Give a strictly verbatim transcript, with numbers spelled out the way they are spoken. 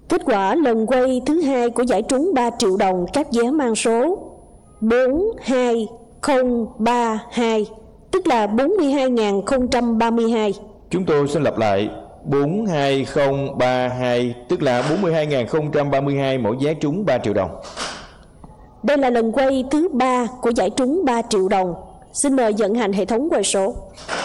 Kết quả lần quay thứ hai của giải trúng ba triệu đồng các vé mang số bốn hai không ba hai, tức là bốn mươi hai nghìn không trăm ba mươi hai. Chúng tôi xin lặp lại, bốn hai không ba hai, tức là bốn mươi hai nghìn không trăm ba mươi hai mỗi vé trúng ba triệu đồng. Đây là lần quay thứ ba của giải trúng ba triệu đồng. Xin mời vận hành hệ thống quay số.